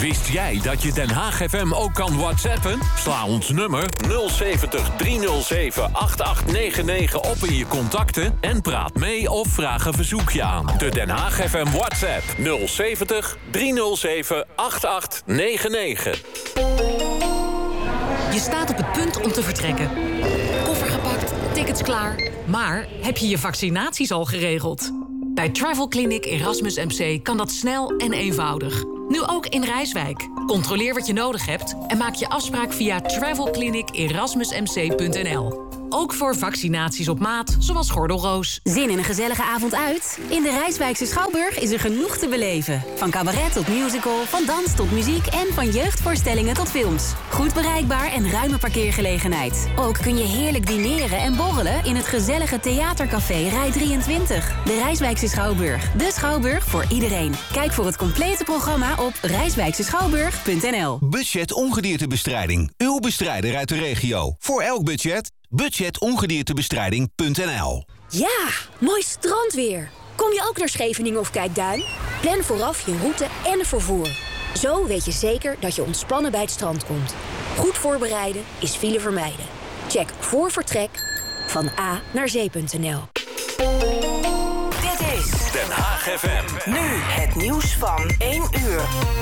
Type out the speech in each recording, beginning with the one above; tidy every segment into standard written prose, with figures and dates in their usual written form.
Wist jij dat je Den Haag FM ook kan WhatsAppen? Sla ons nummer 070 307 8899 op in je contacten en praat mee of vraag een verzoekje aan. De Den Haag FM WhatsApp 070 307 8899. Je staat op het punt om te vertrekken. Koffer gepakt, tickets klaar. Maar heb je je vaccinaties al geregeld? Bij Travel Clinic Erasmus MC kan dat snel en eenvoudig. Nu ook in Rijswijk. Controleer wat je nodig hebt en maak je afspraak via travelclinicerasmusmc.nl. Ook voor vaccinaties op maat, zoals gordelroos. Zin in een gezellige avond uit? In de Rijswijkse Schouwburg is er genoeg te beleven. Van cabaret tot musical, van dans tot muziek en van jeugdvoorstellingen tot films. Goed bereikbaar en ruime parkeergelegenheid. Ook kun je heerlijk dineren en borrelen in het gezellige theatercafé Rij 23. De Rijswijkse Schouwburg. De Schouwburg voor iedereen. Kijk voor het complete programma op rijswijkseschouwburg.nl. Budget ongediertebestrijding. Uw bestrijder uit de regio. Voor elk budget. Budgetongediertebestrijding.nl. Ja, mooi strandweer. Kom je ook naar Scheveningen of Kijkduin? Plan vooraf je route en vervoer. Zo weet je zeker dat je ontspannen bij het strand komt. Goed voorbereiden is file vermijden. Check voor vertrek van A naar zee.nl. Dit is Den Haag FM. nu het nieuws van 1 uur.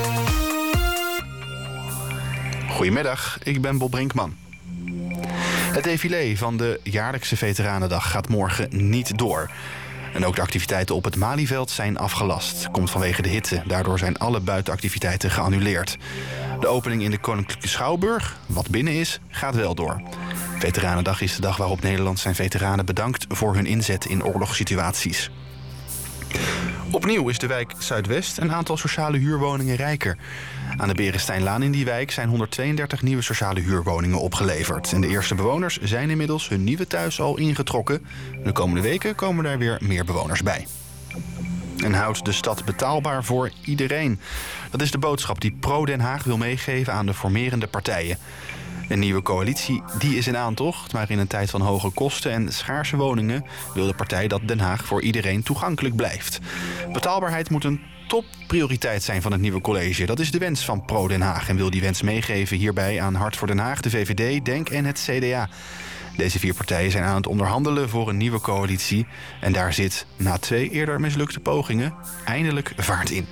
Goedemiddag, ik ben Bob Brinkman. Het défilé van de jaarlijkse Veteranendag gaat morgen niet door. En ook de activiteiten op het Malieveld zijn afgelast. Komt vanwege de hitte. Daardoor zijn alle buitenactiviteiten geannuleerd. De opening in de Koninklijke Schouwburg, wat binnen is, gaat wel door. Veteranendag is de dag waarop Nederland zijn veteranen bedankt voor hun inzet in oorlogssituaties. Opnieuw is de wijk Zuidwest een aantal sociale huurwoningen rijker. Aan de Beresteinlaan in die wijk zijn 132 nieuwe sociale huurwoningen opgeleverd. En de eerste bewoners zijn inmiddels hun nieuwe thuis al ingetrokken. De komende weken komen daar weer meer bewoners bij. En houdt de stad betaalbaar voor iedereen. Dat is de boodschap die Pro-Den Haag wil meegeven aan de formerende partijen. Een nieuwe coalitie die is in aantocht, maar in een tijd van hoge kosten en schaarse woningen wil de partij dat Den Haag voor iedereen toegankelijk blijft. Betaalbaarheid moet een topprioriteit zijn van het nieuwe college. Dat is de wens van Pro-Den Haag en wil die wens meegeven hierbij aan Hart voor Den Haag, de VVD, DENK en het CDA. Deze 4 partijen zijn aan het onderhandelen voor een nieuwe coalitie en daar zit, na 2 eerder mislukte pogingen, eindelijk vaart in.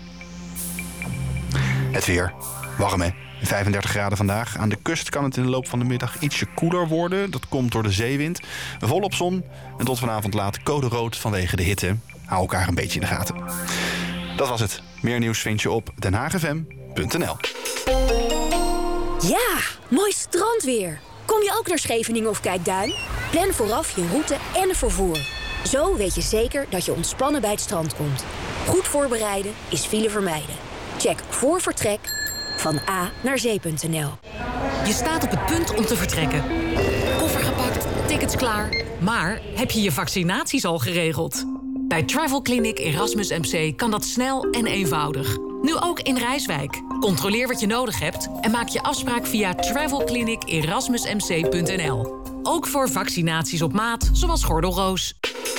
Het weer. Warm, hè? 35 graden vandaag. Aan de kust kan het in de loop van de middag ietsje koeler worden. Dat komt door de zeewind. Volop zon. En tot vanavond laat code rood vanwege de hitte. Hou elkaar een beetje in de gaten. Dat was het. Meer nieuws vind je op denhaagfm.nl. Ja, mooi strandweer. Kom je ook naar Scheveningen of Kijkduin? Plan vooraf je route en vervoer. Zo weet je zeker dat je ontspannen bij het strand komt. Goed voorbereiden is file vermijden. Check voor vertrek van A naar zee.nl. Je staat op het punt om te vertrekken. Koffer gepakt, tickets klaar. Maar heb je je vaccinaties al geregeld? Bij Travel Clinic Erasmus MC kan dat snel en eenvoudig. Nu ook in Rijswijk. Controleer wat je nodig hebt en maak je afspraak via travelclinicerasmusmc.nl. Ook voor vaccinaties op maat, zoals gordelroos.